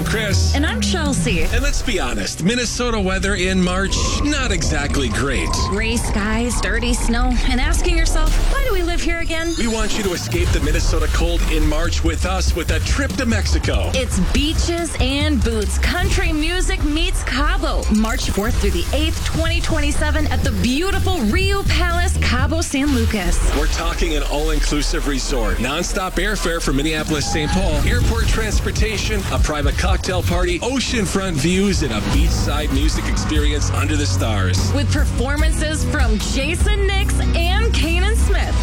I'm Chris. And I'm Chelsea. And let's be honest, Minnesota weather in March, not exactly great. Gray skies, dirty snow, and asking yourself, why do we live here again? We want you to escape the Minnesota cold in March with us with a trip to Mexico. It's beaches and boots. Country music meets Cabo. March 4th through the 8th, 2027 at the beautiful Rio Palace, Cabo San Lucas. We're talking an all-inclusive resort, non-stop airfare from Minneapolis, St. Paul, airport transportation, a private cocktail party, oceanfront views, and a beachside music experience under the stars. With performances from Jason Nix and Kanan Smith.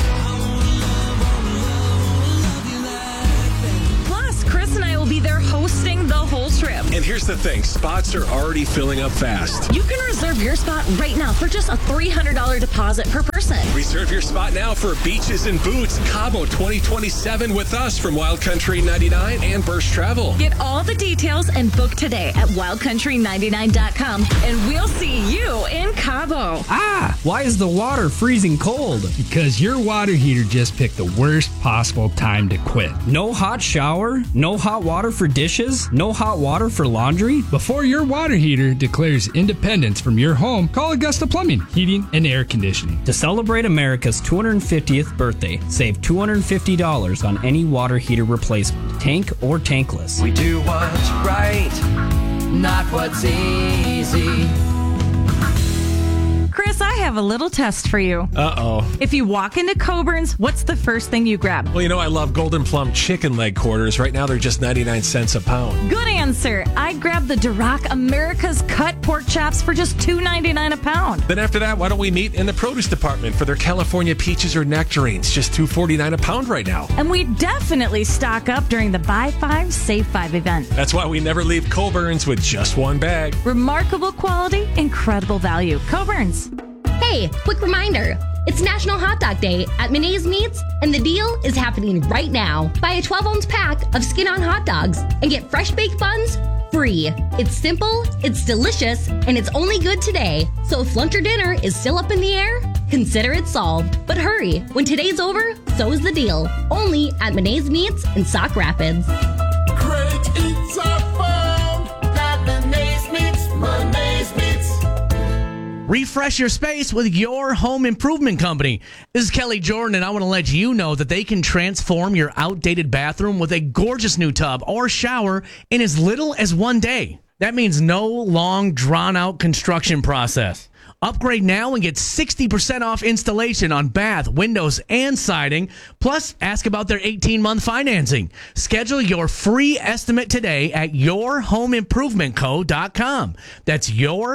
Plus, Chris and I will be there hosting the whole trip. And here's the thing, spots are already filling up fast. You can reserve your spot right now for just a $300 deposit per person. Reserve your spot now for Beaches and Boots, Cabo 2027 with us from Wild Country 99 and Burst Travel. Get all the details and book today at wildcountry99.com, and we'll see you in Cabo. Why is the water freezing cold? Because your water heater just picked the worst possible time to quit. No hot shower? No hot water for dishes? No hot water for laundry? Before your water heater declares independence from your home, call Augusta Plumbing, Heating, and Air Conditioning. To celebrate America's 250th birthday, save $250 on any water heater replacement, tank or tankless. We do what's right, not what's easy. Chris, I have a little test for you. Uh-oh. If you walk into Coburn's, what's the first thing you grab? Well, you know, I love Golden Plum chicken leg quarters. Right now, they're just 99 cents a pound. Good answer. I grabbed the Duroc America's Cut pork chops for just $2.99 a pound. Then after that, why don't we meet in the produce department for their California peaches or nectarines, just $2.49 a pound right now. And we definitely stock up during the Buy 5, Save 5 event. That's why we never leave Coburn's with just one bag. Remarkable quality, incredible value. Coburn's. Hey, quick reminder. It's National Hot Dog Day at Menae's Meats, and the deal is happening right now. Buy a 12-ounce pack of skin-on hot dogs and get fresh baked buns free. It's simple, it's delicious, and it's only good today. So if lunch or dinner is still up in the air, consider it solved. But hurry, when today's over, so is the deal. Only at Menae's Meats in Sauk Rapids. Great eats are found at Menae's Meats, Menae's Meats. Refresh your space with your home improvement company. This is Kelly Jordan, and I want to let you know that they can transform your outdated bathroom with a gorgeous new tub or shower in as little as one day. That means no long, drawn-out construction process. Upgrade now and get 60% off installation on bath, windows, and siding. Plus, ask about their 18-month financing. Schedule your free estimate today at yourhomeimprovementco.com. That's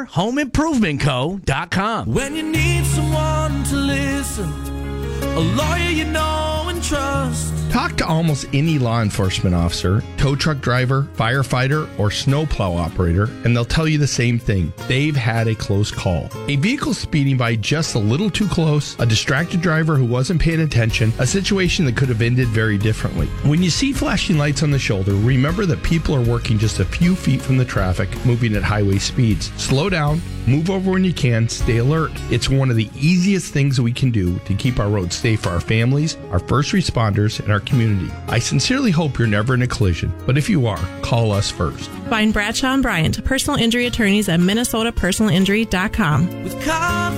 yourhomeimprovementco.com. When you need someone to listen, a lawyer you know and trust. Talk to almost any law enforcement officer, tow truck driver, firefighter, or snowplow operator, and they'll tell you the same thing. They've had a close call. A vehicle speeding by just a little too close, a distracted driver who wasn't paying attention, a situation that could have ended very differently. When you see flashing lights on the shoulder, remember that people are working just a few feet from the traffic, moving at highway speeds. Slow down, move over when you can, stay alert. It's one of the easiest things we can do to keep our roads safe for our families, our first responders, and our community. I sincerely hope you're never in a collision, but if you are, call us first. Find Bradshaw and Bryant, personal injury attorneys at MinnesotaPersonalInjury.com. With